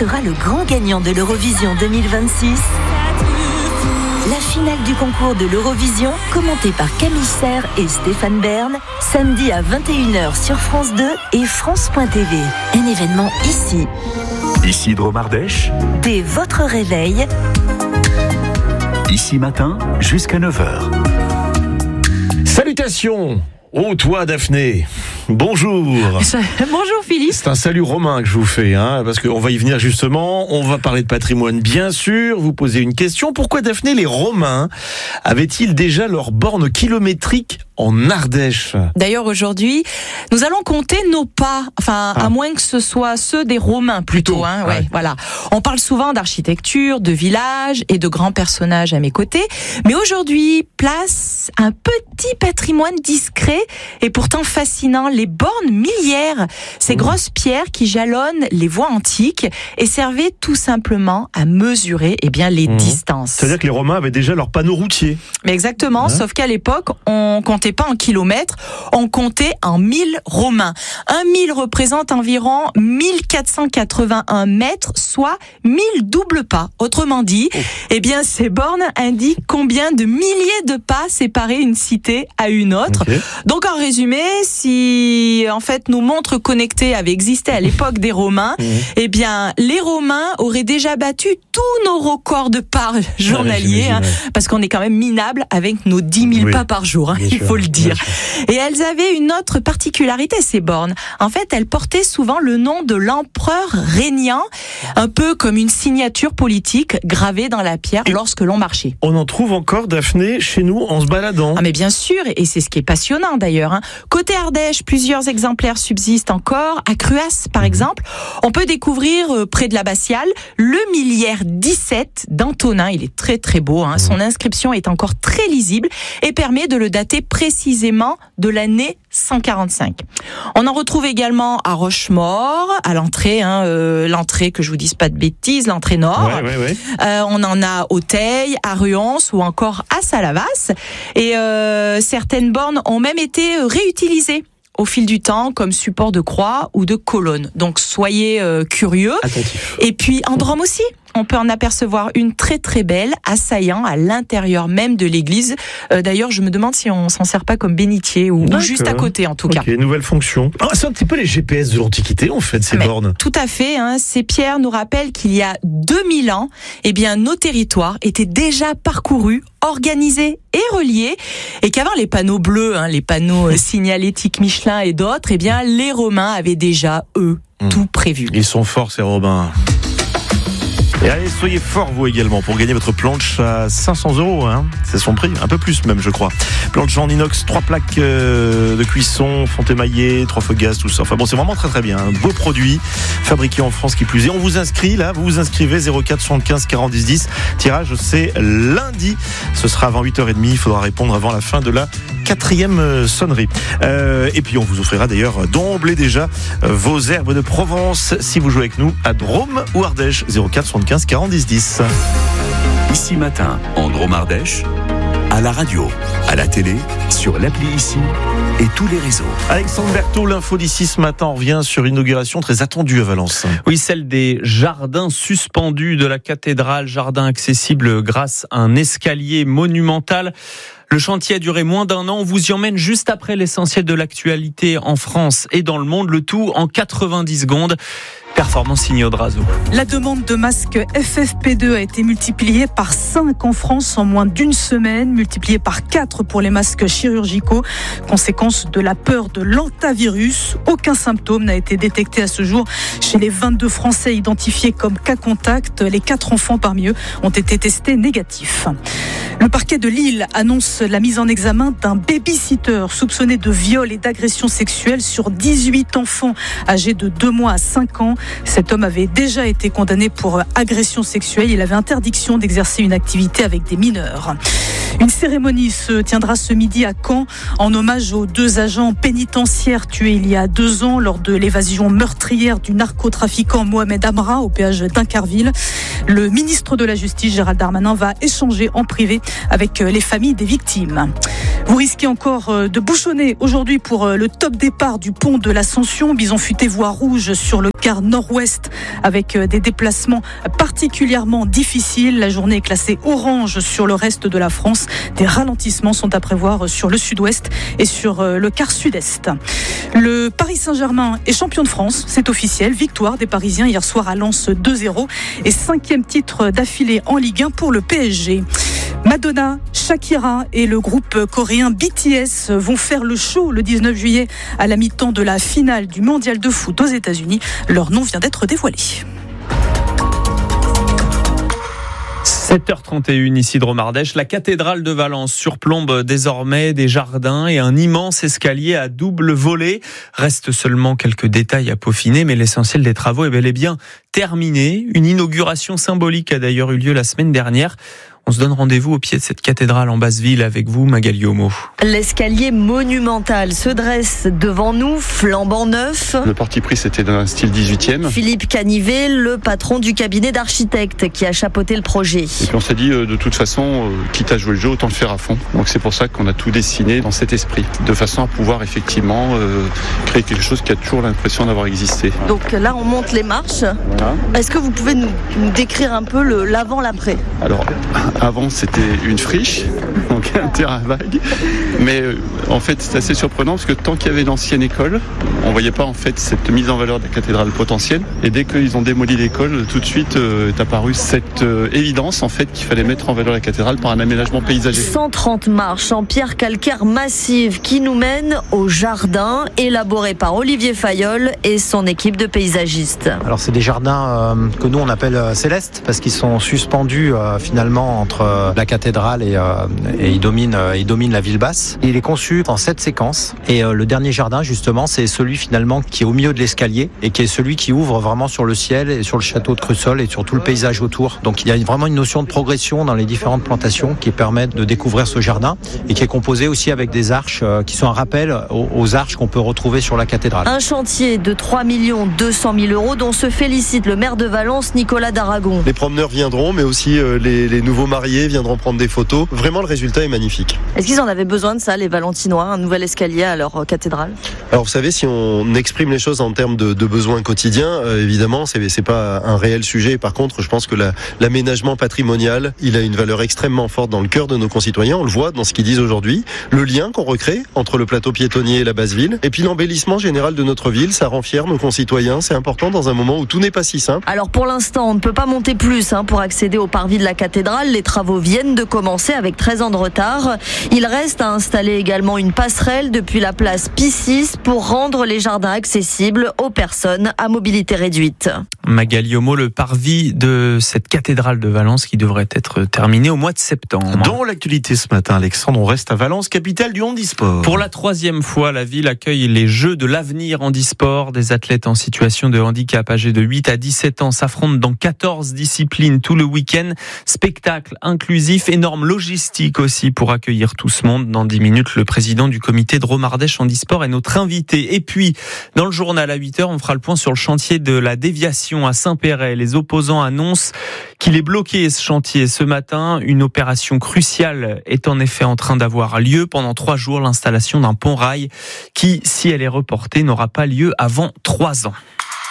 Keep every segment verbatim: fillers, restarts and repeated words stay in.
sera le grand gagnant de l'Eurovision deux mille vingt-six? La finale du concours de l'Eurovision, commentée par Camille Serre et Stéphane Bern, samedi à vingt et une heures sur France deux et France point T V. Un événement ici. Ici Drôme Ardèche. Dès votre réveil. Ici matin, jusqu'à neuf heures. Salutations! Oh, toi, Daphné. Bonjour. Bonjour Philippe. C'est un salut romain que je vous fais, hein, parce qu'on va y venir justement. On va parler de patrimoine, bien sûr. Vous posez une question. Pourquoi, Daphné, les Romains avaient-ils déjà leur borne kilométrique en Ardèche? D'ailleurs, aujourd'hui, nous allons compter nos pas, enfin, ah. à moins que ce soit ceux des Romains plutôt. plutôt hein, ouais, ouais. Voilà. On parle souvent d'architecture, de villages et de grands personnages à mes côtés, mais aujourd'hui, place à un petit patrimoine discret et pourtant fascinant, les bornes milliaires, ces mmh. grosses pierres qui jalonnent les voies antiques et servaient tout simplement à mesurer eh bien, les mmh. distances. C'est-à-dire que les Romains avaient déjà leurs panneaux routiers. Mais exactement, hein? Sauf qu'à l'époque, on comptait pas en kilomètres, on comptait en milles romains. Un mille représente environ mille quatre cent quatre-vingt-un mètres, soit mille doubles pas. Autrement dit, oh. eh bien, ces bornes indiquent combien de milliers de pas séparaient une cité à une autre. Okay. Donc, en résumé, si, en fait, nos montres connectées avaient existé à l'époque des Romains, mmh. eh bien, les Romains auraient déjà battu tous nos records de pas journaliers, ah, hein, parce qu'on est quand même minable avec nos dix mille oui. pas par jour, hein, il faut le dire. Et elles avaient une autre particularité, ces bornes. En fait, elles portaient souvent le nom de l'empereur régnant, un peu comme une signature politique gravée dans la pierre et lorsque l'on marchait. On en trouve encore, Daphné, chez nous, en se baladant. Ah, mais bien sûr, et c'est ce qui est passionnant d'ailleurs. Hein. Côté Ardèche, plusieurs exemplaires subsistent encore. À Cruas, par mmh. exemple, on peut découvrir euh, près de l'abbatiale le milliaire dix-sept d'Antonin. Il est très très beau. Hein. Mmh. Son inscription est encore très lisible et permet de le dater précisément de l'année cent quarante-cinq. On en retrouve également à Rochemaure, à l'entrée, hein, euh, l'entrée que je vous dise pas de bêtises, l'entrée nord. Ouais, ouais, ouais. Euh, on en a au Teil, à Ruans ou encore à Salavas. Et euh, certaines bornes ont même été réutilisées au fil du temps comme support de croix ou de colonne. Donc soyez euh, curieux. Attentif. Et puis en Drôme aussi, on peut en apercevoir une très très belle à Saillant, à l'intérieur même de l'église. Euh, d'ailleurs, je me demande si on s'en sert pas comme bénitier ou, ou juste à côté en tout okay, cas. Nouvelle fonction. Ah, c'est un petit peu les G P S de l'Antiquité en fait, ces Mais, bornes. Tout à fait. Hein, ces pierres nous rappellent qu'il y a deux mille ans, eh bien nos territoires étaient déjà parcourus, organisés et reliés, et qu'avant les panneaux bleus, hein, les panneaux signalétiques Michelin et d'autres, eh bien les Romains avaient déjà eux mmh. tout prévu. Ils sont forts ces Romains. Et allez, soyez forts vous également pour gagner votre planche à cinq cents euros. Hein. C'est son prix, un peu plus même je crois. Planche en inox, trois plaques euh, de cuisson, fond émaillé, trois feux gaz, tout ça. Enfin bon, c'est vraiment très très bien. Un beau produit, fabriqué en France qui plus est. On vous inscrit là, vous vous inscrivez zéro quatre soixante-quinze quarante dix dix. Tirage c'est lundi. Ce sera avant huit heures trente. Il faudra répondre avant la fin de la quatrième sonnerie. Euh, et puis on vous offrira d'ailleurs d'emblée déjà vos herbes de Provence si vous jouez avec nous à Drôme ou Ardèche. Zéro quatre soixante-quinze quarante dix dix. Ici matin, en Drôme Ardèche, à la radio, à la télé, sur l'appli Ici et tous les réseaux. Alexandre Berthaud, l'info d'ici ce matin, on revient sur une inauguration très attendue à Valence. Oui, celle des jardins suspendus de la cathédrale, jardin accessible grâce à un escalier monumental. Le chantier a duré moins d'un an. On vous y emmène juste après l'essentiel de l'actualité en France et dans le monde. Le tout en quatre-vingt-dix secondes. Performance signée Audrazo. La demande de masques F F P deux a été multipliée par cinq en France en moins d'une semaine, multipliée par quatre pour les masques chirurgicaux. Conséquence de la peur de l'hantavirus. Aucun symptôme n'a été détecté à ce jour chez les vingt-deux Français identifiés comme cas contact. Les quatre enfants parmi eux ont été testés négatifs. Le parquet de Lille annonce la mise en examen d'un baby-sitter soupçonné de viol et d'agression sexuelle sur dix-huit enfants âgés de deux mois à cinq ans. Cet homme avait déjà été condamné pour agression sexuelle. Il avait interdiction d'exercer une activité avec des mineurs. Une cérémonie se tiendra ce midi à Caen en hommage aux deux agents pénitentiaires tués il y a deux ans lors de l'évasion meurtrière du narco narcotrafiquant Mohamed Amra au péage d'Incarville. Le ministre de la Justice, Gérald Darmanin, va échanger en privé avec les familles des victimes. Vous risquez encore de bouchonner aujourd'hui pour le top départ du pont de l'Ascension. Bison futé voie rouge sur le quart nord-ouest avec des déplacements particulièrement difficiles. La journée est classée orange sur le reste de la France. Des ralentissements sont à prévoir sur le sud-ouest et sur le quart sud-est. Le Paris Saint-Germain est champion de France, c'est officiel. Victoire des Parisiens hier soir à Lens deux zéro et cinquième titre d'affilée en Ligue un pour le P S G. Madonna, Shakira et le groupe coréen B T S vont faire le show le dix-neuf juillet à la mi-temps de la finale du mondial de foot aux États-Unis. Leur nom vient d'être dévoilé. sept heures trente et une ici de Dromardèche, la cathédrale de Valence surplombe désormais des jardins et un immense escalier à double volet. Reste seulement quelques détails à peaufiner, mais l'essentiel des travaux est bel et bien terminé. Une inauguration symbolique a d'ailleurs eu lieu la semaine dernière. On se donne rendez-vous au pied de cette cathédrale en Basse-Ville avec vous, Magali Homo. L'escalier monumental se dresse devant nous, flambant neuf. Le parti pris, c'était d'un style dix-huitième. Philippe Canivet, le patron du cabinet d'architectes qui a chapeauté le projet. Et puis on s'est dit, de toute façon, quitte à jouer le jeu, autant le faire à fond. Donc c'est pour ça qu'on a tout dessiné dans cet esprit, de façon à pouvoir effectivement euh, créer quelque chose qui a toujours l'impression d'avoir existé. Donc là, on monte les marches. Voilà. Est-ce que vous pouvez nous, nous décrire un peu le, l'avant, l'après ? Alors, avant, c'était une friche, donc un terrain vague. Mais euh, en fait, c'est assez surprenant parce que tant qu'il y avait l'ancienne école, on ne voyait pas en fait cette mise en valeur de la cathédrale potentielle. Et dès qu'ils ont démoli l'école, tout de suite euh, est apparue cette euh, évidence en fait qu'il fallait mettre en valeur la cathédrale par un aménagement paysager. cent trente marches en pierre calcaire massive qui nous mènent au jardin élaboré par Olivier Fayolle et son équipe de paysagistes. Alors c'est des jardins euh, que nous on appelle euh, célestes parce qu'ils sont suspendus euh, finalement entre euh, la cathédrale et, euh, et ils dominent, euh, ils dominent la ville basse. Il est conçu en sept séquences et euh, le dernier jardin justement c'est celui finalement qui est au milieu de l'escalier et qui est celui qui ouvre vraiment sur le ciel et sur le château de Crussol et sur tout le paysage autour. Donc il y a vraiment une notion de progression dans les différentes plantations qui permettent de découvrir ce jardin et qui est composé aussi avec des arches euh, qui sont un rappel aux, aux arches qu'on peut retrouver sur la cathédrale. Un chantier de trois millions deux cent mille euros dont se félicite le maire de Valence, Nicolas d'Aragon. Les promeneurs viendront mais aussi euh, les, les nouveaux mariés viendront prendre des photos. Vraiment le résultat est magnifique. Est-ce qu'ils en avaient besoin de ça, les Valentinois, un nouvel escalier à leur cathédrale ? Alors vous savez, si on exprime les choses en termes de, de besoins quotidiens, euh, évidemment, c'est, c'est pas un réel sujet. Par contre, je pense que la, l'aménagement patrimonial, il a une valeur extrêmement forte dans le cœur de nos concitoyens. On le voit dans ce qu'ils disent aujourd'hui. Le lien qu'on recrée entre le plateau piétonnier et la basse ville. Et puis l'embellissement général de notre ville, ça rend fier nos concitoyens. C'est important dans un moment où tout n'est pas si simple. Alors pour l'instant, on ne peut pas monter plus hein, pour accéder au parvis de la cathédrale. Les travaux viennent de commencer avec treize ans de retard. Il reste à installer également une passerelle depuis la place Pie six pour rendre les jardins accessibles aux personnes à mobilité réduite. Magali Homo, le parvis de cette cathédrale de Valence qui devrait être terminé au mois de septembre. Dans l'actualité ce matin, Alexandre, on reste à Valence, capitale du handisport. Pour la troisième fois, la ville accueille les Jeux de l'avenir handisport. Des athlètes en situation de handicap âgés de huit à dix-sept ans s'affrontent dans quatorze disciplines tout le week-end. Spectacle inclusif, énorme logistique aussi pour accueillir tout ce monde. Dans dix minutes, le président du comité de Dromardèche handisport est notre invité. Et puis, dans le journal à huit heures, on fera le point sur le chantier de la déviation à Saint-Péret. Les opposants annoncent qu'il est bloqué ce chantier ce matin. Une opération cruciale est en effet en train d'avoir lieu. Pendant trois jours, l'installation d'un pont-rail qui, si elle est reportée, n'aura pas lieu avant trois ans.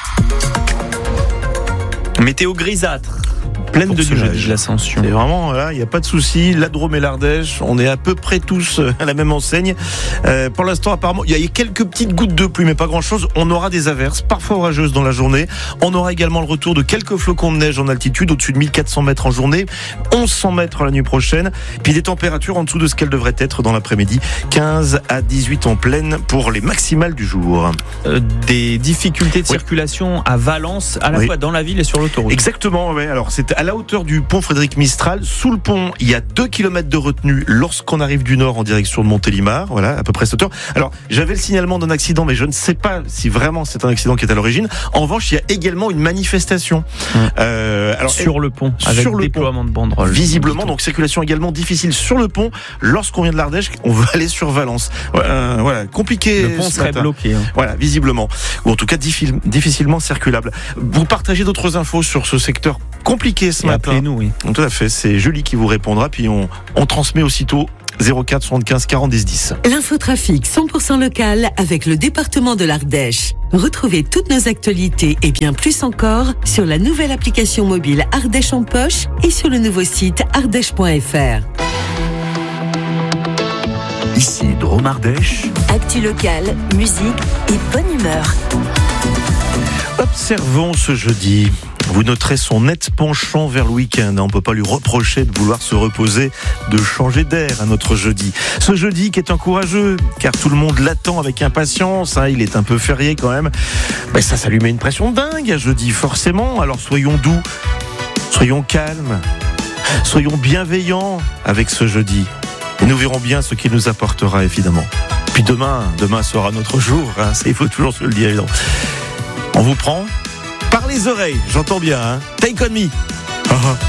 Météo grisâtre. Pleine de nuages, l'Ascension. C'est vraiment, là, il n'y a pas de souci. La Drôme et l'Ardèche, on est à peu près tous à la même enseigne. Euh, pour l'instant, apparemment, il y a quelques petites gouttes de pluie, mais pas grand-chose. On aura des averses, parfois orageuses dans la journée. On aura également le retour de quelques flocons de neige en altitude, au-dessus de mille quatre cents mètres en journée, onze cents mètres la nuit prochaine. Puis des températures en dessous de ce qu'elles devraient être dans l'après-midi, quinze à dix-huit en pleine pour les maximales du jour. Euh, des difficultés de oui. circulation à Valence, à la oui. fois dans la ville et sur l'autoroute. Exactement, ouais. Alors, c'est à la hauteur du pont Frédéric Mistral. Sous le pont, il y a deux kilomètres de retenue lorsqu'on arrive du nord en direction de Montélimar. Voilà, à peu près cette hauteur. Alors, j'avais le signalement d'un accident, mais je ne sais pas si vraiment c'est un accident qui est à l'origine. En revanche, il y a également une manifestation. Mmh. Euh, alors, sur le pont, avec sur le déploiement pont, de banderoles. Visiblement, donc circulation également difficile sur le pont. Lorsqu'on vient de l'Ardèche, on veut aller sur Valence. Euh, voilà, compliqué. Le pont serait matin. bloqué. Hein. Voilà, visiblement. Ou en tout cas, diffi- difficilement circulable. Vous partagez d'autres infos sur ce secteur compliqué ce Et matin. appelez-nous, oui. Tout à fait, c'est Julie qui vous répondra, puis on, on transmet aussitôt zéro quatre soixante-quinze quarante dix dix. L'infotrafic cent pour cent local avec le département de l'Ardèche. Retrouvez toutes nos actualités et bien plus encore sur la nouvelle application mobile Ardèche en poche et sur le nouveau site ardèche point f r. Ici, Drôme Ardèche. Actu locale, musique et bonne humeur. Observons ce jeudi. Vous noterez son net penchant vers le week-end. On ne peut pas lui reprocher de vouloir se reposer, de changer d'air à notre jeudi. Ce jeudi qui est encourageux, car tout le monde l'attend avec impatience. Hein, il est un peu férié quand même. Ben ça, ça lui met une pression dingue à jeudi, forcément. Alors soyons doux, soyons calmes, soyons bienveillants avec ce jeudi. Et nous verrons bien ce qu'il nous apportera, évidemment. Puis demain, demain sera notre jour. Hein, ça, il faut toujours se le dire, évidemment. On vous prend par les oreilles, j'entends bien. Hein. Take on me.